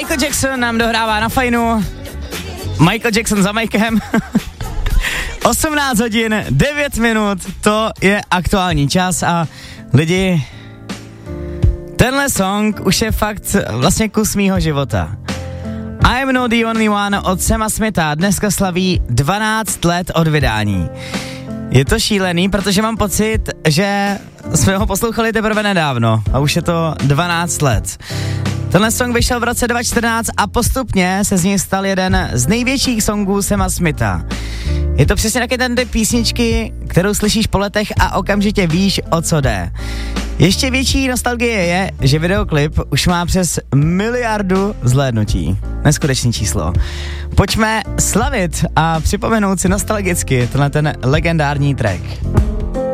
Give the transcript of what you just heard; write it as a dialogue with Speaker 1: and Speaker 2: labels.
Speaker 1: Michael Jackson nám dohrává na fajnu. Michael Jackson za Mikem. 18 hodin, 9 minut, to je aktuální čas a lidi, tenhle song už je fakt vlastně kus mýho života. I'm Not The Only One od Sama Smitha dneska slaví 12 let od vydání. Je to šílený, protože mám pocit, že jsme ho poslouchali teprve nedávno a už je to 12 let. Tenhle song vyšel v roce 2014 a postupně se z něj stal jeden z největších songů Sama Smitha. Je to přesně taky ten typ písničky, kterou slyšíš po letech a okamžitě víš, o co jde. Ještě větší nostalgie je, že videoklip už má přes 1 miliardu zhlédnutí. Neskutečný číslo. Pojďme slavit a připomenout si nostalgicky tenhle ten legendární track.